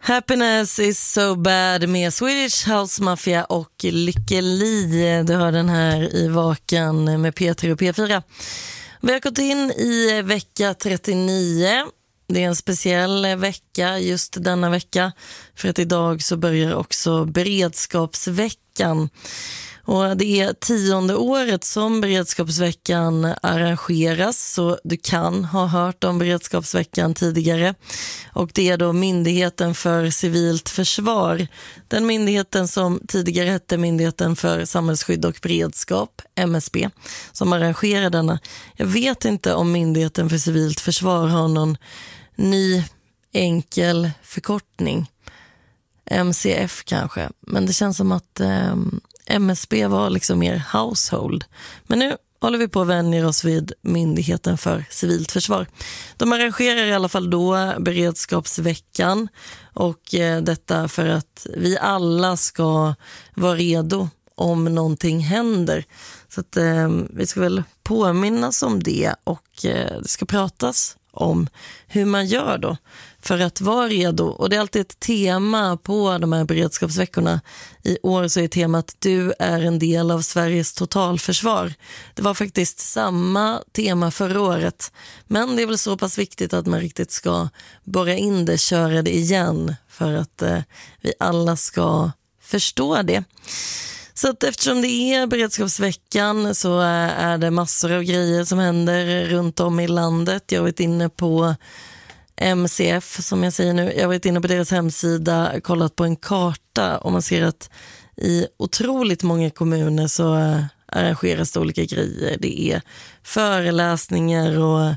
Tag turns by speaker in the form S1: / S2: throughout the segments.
S1: Happiness is so bad med Swedish House Mafia och Lykke Li. Du hör den här i Vakan med P3 och P4. Vi har gått in i vecka 39. Det är en speciell vecka just denna vecka. För att idag så börjar också beredskapsveckan. Och det är 10:e året som beredskapsveckan arrangeras, så du kan ha hört om beredskapsveckan tidigare. Och det är då Myndigheten för civilt försvar, den myndigheten som tidigare hette Myndigheten för samhällsskydd och beredskap, MSB, som arrangerar denna. Jag vet inte om Myndigheten för civilt försvar har någon ny enkel förkortning. MCF kanske, men det känns som att MSB var liksom mer household. Men nu håller vi på att vänja oss vid Myndigheten för civilt försvar. De arrangerar i alla fall då beredskapsveckan, och detta för att vi alla ska vara redo om någonting händer. Så att vi ska väl påminnas om det, och det ska pratas om hur man gör då för att vara redo. Och det är alltid ett tema på de här beredskapsveckorna. I år så är temat du är en del av Sveriges totalförsvar. Det var faktiskt samma tema förra året. Men det är väl så pass viktigt att man riktigt ska borra in det, köra det igen, för att vi alla ska förstå det. Så att eftersom det är beredskapsveckan så är det massor av grejer som händer runt om i landet. Jag har varit inne på MCF, som jag säger nu. Jag har varit inne på deras hemsida, kollat på en karta, och man ser att i otroligt många kommuner så arrangeras det olika grejer. Det är föreläsningar och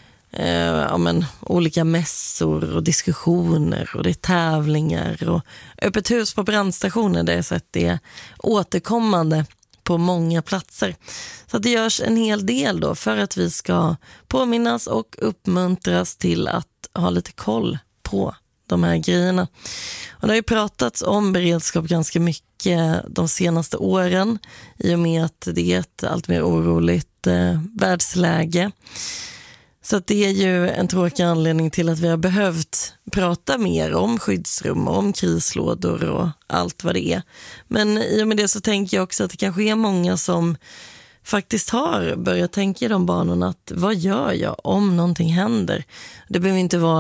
S1: olika mässor och diskussioner, och det är tävlingar och öppet hus på brandstationer. Det är så att det är återkommande på många platser. Så att det görs en hel del då för att vi ska påminnas och uppmuntras till att ha lite koll på de här grejerna. Och det har ju pratats om beredskap ganska mycket de senaste åren, i och med att det är ett allt mer oroligt världsläge. Så att det är ju en tråkig anledning till att vi har behövt prata mer om skyddsrum och om krislådor och allt vad det är. Men i och med det så tänker jag också att det kanske är många som faktiskt har börjat tänka i de banorna, att vad gör jag om någonting händer? Det behöver inte vara